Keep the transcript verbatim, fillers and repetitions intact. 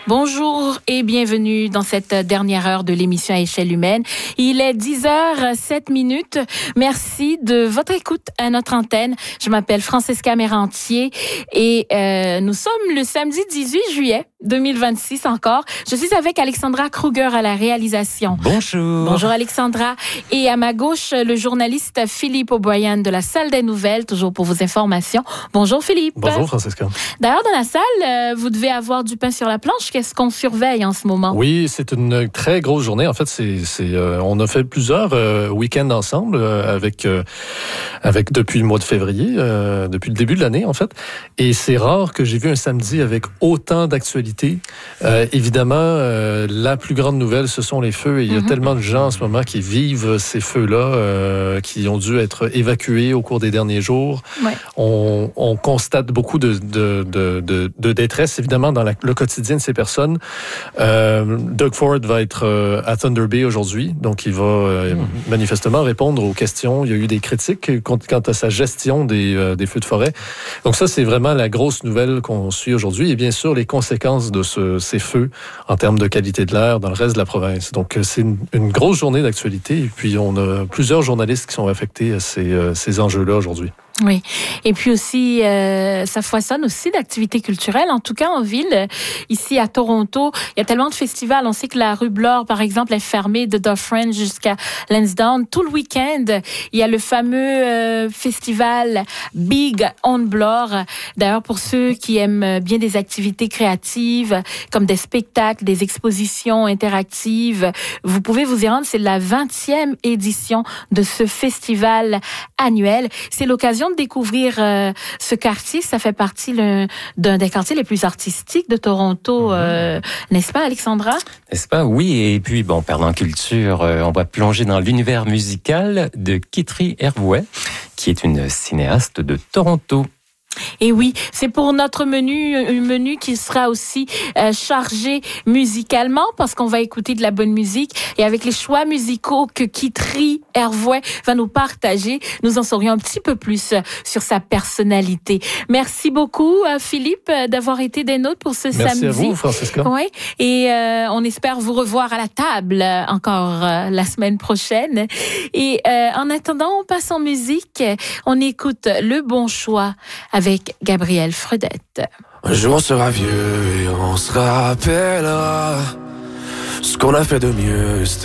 Bonjour et bienvenue dans cette dernière heure de l'émission à échelle humaine. Il est dix heures sept minutes. Merci de votre écoute à notre antenne. Je m'appelle Francesca Mérantier et euh, nous sommes le samedi dix-huit juillet deux mille vingt-six encore. Je suis avec Alexandra Kruger à la réalisation. Bonjour. Bonjour Alexandra. Et à ma gauche, le journaliste Philippe O'Brien de la Salle des Nouvelles, toujours pour vos informations. Bonjour Philippe. Bonjour Francesca. D'ailleurs, dans la salle, vous devez avoir du pain sur la planche. Qu'est-ce qu'on surveille en ce moment? Oui, c'est une très grosse journée. En fait, c'est, c'est, euh, on a fait plusieurs euh, week-ends ensemble euh, avec, euh, avec depuis le mois de février, euh, depuis le début de l'année en fait. Et c'est rare que j'ai vu un samedi avec autant d'actualités. Euh, évidemment, euh, la plus grande nouvelle, ce sont les feux. Et il y a mm-hmm. tellement de gens en ce moment qui vivent ces feux-là, euh, qui ont dû être évacués au cours des derniers jours. Ouais. On, on constate beaucoup de, de, de, de, de détresse, évidemment, dans la, le quotidien de ces personnes. Euh, Doug Ford va être euh, à Thunder Bay aujourd'hui, donc il va euh, mm. manifestement répondre aux questions. Il y a eu des critiques quant, quant à sa gestion des, euh, des feux de forêt. Donc ça, c'est vraiment la grosse nouvelle qu'on suit aujourd'hui. Et bien sûr, les conséquences de ce, ces feux en termes de qualité de l'air dans le reste de la province. Donc c'est une, une grosse journée d'actualité. Et puis on a plusieurs journalistes qui sont affectés à ces, euh, ces enjeux-là aujourd'hui. Oui. Et puis aussi, euh, ça foisonne aussi d'activités culturelles. En tout cas, en ville, ici à Toronto, il y a tellement de festivals. On sait que la rue Bloor, par exemple, est fermée de Dufferin jusqu'à Lansdowne. Tout le week-end, il y a le fameux euh, festival Big on Bloor. D'ailleurs, pour ceux qui aiment bien des activités créatives, comme des spectacles, des expositions interactives, vous pouvez vous y rendre. C'est la vingtième édition de ce festival annuel. C'est l'occasion de découvrir euh, ce quartier. Ça fait partie le, d'un des quartiers les plus artistiques de Toronto, euh, n'est-ce pas, Alexandra? N'est-ce pas? Oui, et puis, bon, parlant culture, euh, on va plonger dans l'univers musical de Kitri Hervouet, qui est une cinéaste de Toronto. Et oui, c'est pour notre menu, un menu qui sera aussi euh, chargé musicalement parce qu'on va écouter de la bonne musique et avec les choix musicaux que Kitri Hervouet va nous partager, nous en saurions un petit peu plus sur sa personnalité. Merci beaucoup Philippe d'avoir été des nôtres pour ce Merci samedi. Merci à vous, Francesca. Oui, et euh, on espère vous revoir à la table encore euh, la semaine prochaine. Et euh, en attendant, on passe en musique. On écoute Le Bon Choix avec avec Gabriel Fredette. Un jour on sera vieux et on se rappellera ce qu'on a fait de mieux.